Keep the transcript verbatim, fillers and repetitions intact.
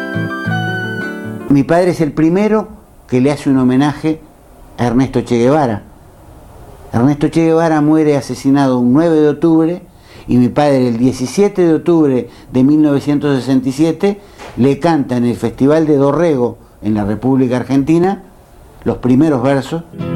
Mi padre es el primero que le hace un homenaje a Ernesto Che Guevara. Ernesto Che Guevara muere asesinado un nueve de octubre y mi padre el diecisiete de octubre de mil novecientos sesenta y siete le canta en el Festival de Dorrego en la República Argentina los primeros versos.